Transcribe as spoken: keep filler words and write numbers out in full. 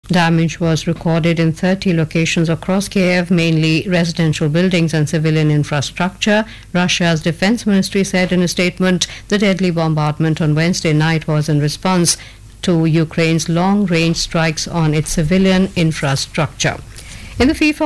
Damage was recorded in thirty locations across Kiev, mainly residential buildings and civilian infrastructure. Russia's defense ministry said in a statement the deadly bombardment on Wednesday night was in response to Ukraine's long-range strikes on its civilian infrastructure. In the FIFA